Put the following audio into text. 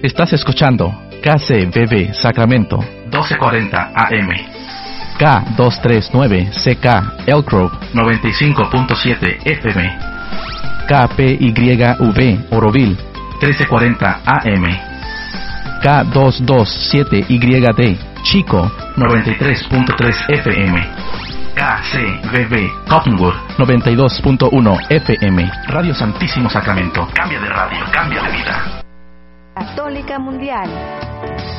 Estás escuchando KCBB Sacramento 1240 AM, K239CK Elk Grove 95.7 FM, KPYV Oroville 1340 AM, K227YD Chico 93.3 FM, KCBB Cottonwood 92.1 FM. Radio Santísimo Sacramento. Cambia de radio, cambia de vida. Católica Mundial.